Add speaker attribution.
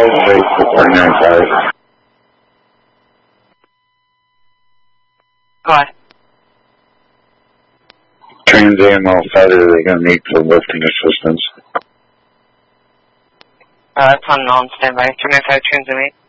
Speaker 1: wait for 495.
Speaker 2: What?
Speaker 1: Trans AML fighter they're going to need for lifting assistance.
Speaker 2: That's unknown. Stand by. 295 Trans 8.